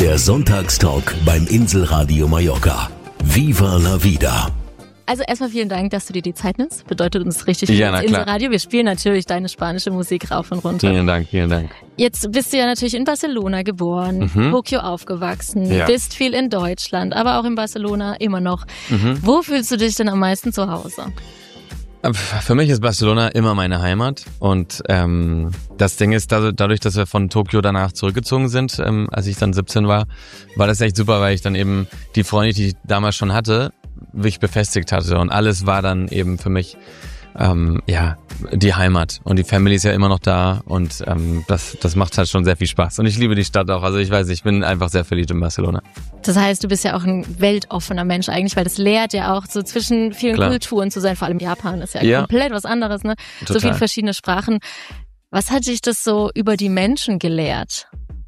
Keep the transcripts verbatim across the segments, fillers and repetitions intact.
Der Sonntagstalk beim Inselradio Mallorca. Viva la Vida. Also erstmal vielen Dank, dass du dir die Zeit nimmst. Bedeutet uns richtig viel ja, ins Inselradio. Wir spielen natürlich deine spanische Musik rauf und runter. Vielen Dank, vielen Dank. Jetzt bist du ja natürlich in Barcelona geboren, mhm. Tokio aufgewachsen, ja. bist viel in Deutschland, aber auch in Barcelona immer noch. Mhm. Wo fühlst du dich denn am meisten zu Hause? Für mich ist Barcelona immer meine Heimat und ähm, das Ding ist, dadurch, dass wir von Tokio danach zurückgezogen sind, ähm, als ich dann siebzehn war, war das echt super, weil ich dann eben die Freunde, die ich damals schon hatte, wirklich befestigt hatte und alles war dann eben für mich ähm, ja die Heimat und die Family ist ja immer noch da und ähm, das das macht halt schon sehr viel Spaß und ich liebe die Stadt auch, also ich weiß, ich bin einfach sehr verliebt in Barcelona. Das heißt, du bist ja auch ein weltoffener Mensch eigentlich, weil das lehrt ja auch so zwischen vielen Klar. Kulturen zu sein, vor allem Japan ist ja, ja. komplett was anderes, ne? Total. So viele verschiedene Sprachen. Was hat dich das so über die Menschen gelehrt?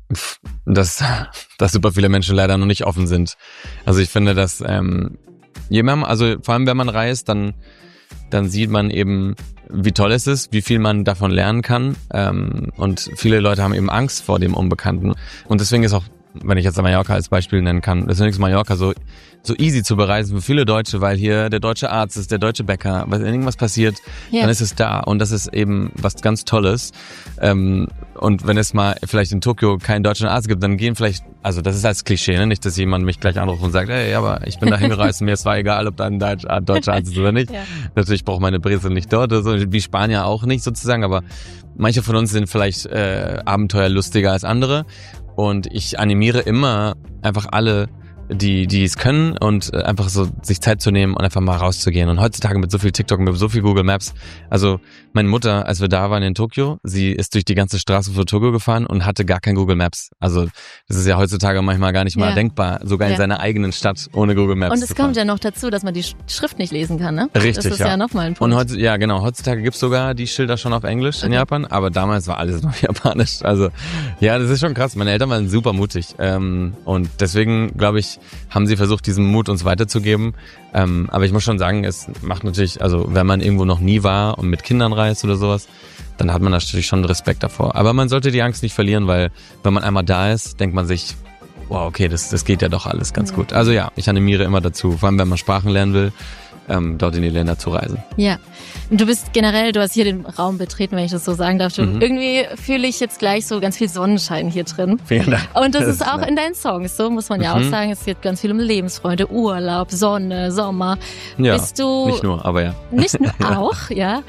Dass, dass super viele Menschen leider noch nicht offen sind. Also ich finde, dass ähm, jemand, also vor allem wenn man reist, dann dann sieht man eben, wie toll es ist, wie viel man davon lernen kann. Ähm, und viele Leute haben eben Angst vor dem Unbekannten. Und deswegen ist auch, wenn ich jetzt Mallorca als Beispiel nennen kann, deswegen ist Mallorca so so easy zu bereisen für viele Deutsche, weil hier der deutsche Arzt ist, der deutsche Bäcker, wenn irgendwas passiert, ja. dann ist es da. Und das ist eben was ganz Tolles. Ähm, und wenn es mal vielleicht in Tokio keinen deutschen Arzt gibt, dann gehen vielleicht, also das ist als Klischee, ne? Nicht, dass jemand mich gleich anruft und sagt, hey, aber ich bin da hingereist und mir ist zwar egal, ob da ein deutscher Arzt ist oder nicht. Ja. Natürlich braucht meine Brezel nicht dort, also wie Spanier auch nicht sozusagen, aber manche von uns sind vielleicht äh, abenteuerlustiger als andere. Und ich animiere immer einfach alle, die die es können und einfach so sich Zeit zu nehmen und einfach mal rauszugehen. Und heutzutage mit so viel TikTok, mit so viel Google Maps. Also meine Mutter, als wir da waren in Tokio, sie ist durch die ganze Straße von Tokio gefahren und hatte gar kein Google Maps. Also das ist ja heutzutage manchmal gar nicht mal ja. denkbar, sogar ja. in seiner eigenen Stadt ohne Google Maps. Und es kommt ja noch dazu, dass man die Schrift nicht lesen kann, ne? Richtig, das ist ja. ja nochmal ein Punkt. Und heute, ja genau, heutzutage gibt's sogar die Schilder schon auf Englisch okay. in Japan, aber damals war alles noch Japanisch. Also ja, das ist schon krass. Meine Eltern waren super mutig ähm, und deswegen, glaube ich, haben sie versucht, diesen Mut uns weiterzugeben. Ähm, aber ich muss schon sagen, es macht natürlich, also wenn man irgendwo noch nie war und mit Kindern reist oder sowas, dann hat man natürlich schon Respekt davor. Aber man sollte die Angst nicht verlieren, weil wenn man einmal da ist, denkt man sich, wow, okay, das, das geht ja doch alles ganz ja. gut. Also ja, ich animiere immer dazu, vor allem wenn man Sprachen lernen will, ähm, dort in die Länder zu reisen. Ja, und du bist generell, du hast hier den Raum betreten, wenn ich das so sagen darf. Mhm. Irgendwie fühle ich jetzt gleich so ganz viel Sonnenschein hier drin. Vielen Dank. Und das, das ist auch nett. In deinen Songs so, muss man ja mhm. auch sagen. Es geht ganz viel um Lebensfreude, Urlaub, Sonne, Sommer. Ja, bist du nicht nur, aber ja. Nicht nur auch, ja.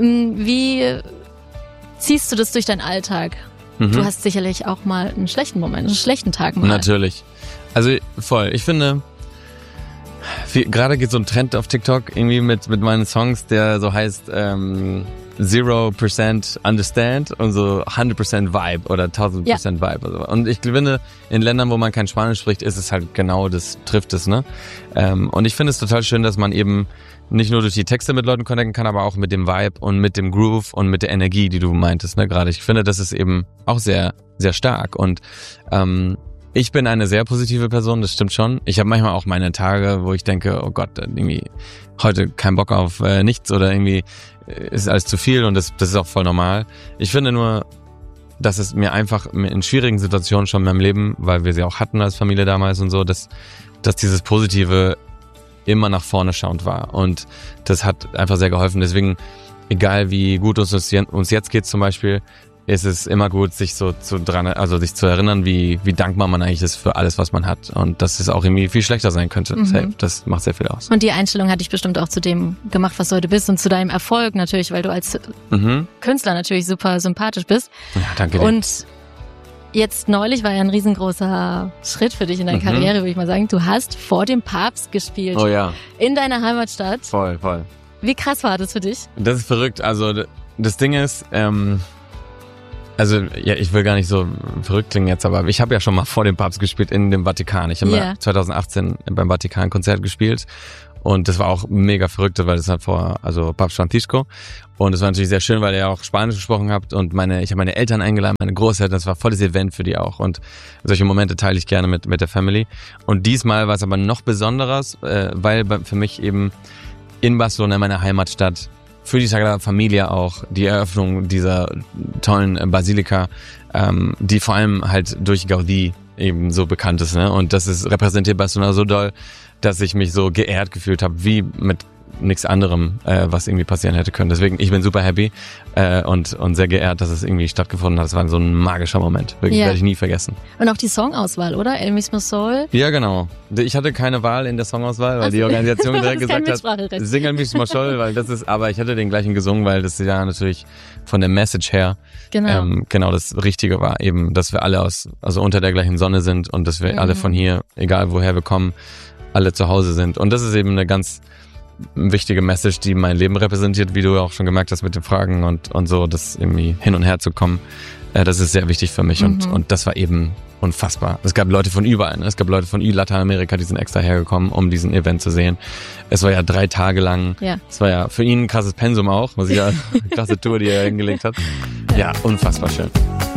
Wie ziehst du das durch deinen Alltag? Mhm. Du hast sicherlich auch mal einen schlechten Moment, einen schlechten Tag mal. Natürlich. Also voll. Ich finde, wie, gerade geht so ein Trend auf TikTok irgendwie mit mit meinen Songs, der so heißt ähm, Zero Percent Understand und so hundert Prozent Vibe oder tausend Prozent ja. Vibe. Also. Und ich finde, in Ländern, wo man kein Spanisch spricht, ist es halt genau das, trifft es, ne? Ähm, und ich finde es total schön, dass man eben nicht nur durch die Texte mit Leuten connecten kann, aber auch mit dem Vibe und mit dem Groove und mit der Energie, die du meintest, ne? Gerade. Ich finde, das ist eben auch sehr, sehr stark und ähm, ich bin eine sehr positive Person, das stimmt schon. Ich habe manchmal auch meine Tage, wo ich denke, oh Gott, irgendwie heute kein Bock auf äh, nichts oder irgendwie ist alles zu viel und das, das ist auch voll normal. Ich finde nur, dass es mir einfach in schwierigen Situationen schon in meinem Leben, weil wir sie auch hatten als Familie damals und so, dass, dass dieses Positive immer nach vorne schauend war und das hat einfach sehr geholfen. Deswegen, egal wie gut uns, uns jetzt geht zum Beispiel, ist es immer gut, sich so zu dran, also sich zu erinnern, wie wie dankbar man eigentlich ist für alles, was man hat und dass es auch irgendwie viel schlechter sein könnte. Mhm. Das macht sehr viel aus. Und die Einstellung hat dich bestimmt auch zu dem gemacht, was du heute bist und zu deinem Erfolg natürlich, weil du als mhm. Künstler natürlich super sympathisch bist. Ja, danke dir. Und jetzt neulich war ja ein riesengroßer Schritt für dich in deiner mhm. Karriere, würde ich mal sagen. Du hast vor dem Papst gespielt. Oh ja. In deiner Heimatstadt. Voll, voll. Wie krass war das für dich? Das ist verrückt. Also das Ding ist, ähm, also ja, ich will gar nicht so verrückt klingen jetzt, aber ich habe ja schon mal vor dem Papst gespielt in dem Vatikan. Ich habe yeah. ja zwanzig achtzehn beim Vatikan Konzert gespielt und das war auch mega verrückt, weil das hat vor, also Papst Francisco und es war natürlich sehr schön, weil ihr auch Spanisch gesprochen habt und meine, ich habe meine Eltern eingeladen, meine Großeltern, das war volles Event für die auch und solche Momente teile ich gerne mit mit der Family und diesmal war es aber noch besonderes, äh, weil für mich eben in Barcelona, meiner Heimatstadt, für die Sagrada Familia auch, die Eröffnung dieser tollen Basilika, ähm, die vor allem halt durch Gaudí eben so bekannt ist, ne? Und das ist repräsentiert Barcelona so doll, dass ich mich so geehrt gefühlt habe, wie mit nichts anderem, äh, was irgendwie passieren hätte können. Deswegen, ich bin super happy äh, und und sehr geehrt, dass es irgendwie stattgefunden hat. Es war so ein magischer Moment. Wirklich, ja. Werde ich nie vergessen. Und auch die Songauswahl, oder? El Mismo Sol? Ja, genau. Ich hatte keine Wahl in der Songauswahl, weil also, die Organisation direkt gesagt hat, sing El Mismo Sol, weil das ist, aber ich hatte den gleichen gesungen, weil das ja natürlich von der Message her genau, ähm, genau das Richtige war. Eben, dass wir alle aus, also unter der gleichen Sonne sind und dass wir mhm. alle von hier, egal woher wir kommen, alle zu Hause sind. Und das ist eben eine ganz wichtige Message, die mein Leben repräsentiert, wie du auch schon gemerkt hast mit den Fragen und und so, das irgendwie hin und her zu kommen. Äh, das ist sehr wichtig für mich mhm. und und das war eben unfassbar. Es gab Leute von überall, ne? Es gab Leute von Lateinamerika, die sind extra hergekommen, um diesen Event zu sehen. Es war ja drei Tage lang. Ja. Es war ja für ihn ein krasses Pensum auch, muss ich ja, krasse Tour, die er hingelegt hat. Ja, unfassbar schön.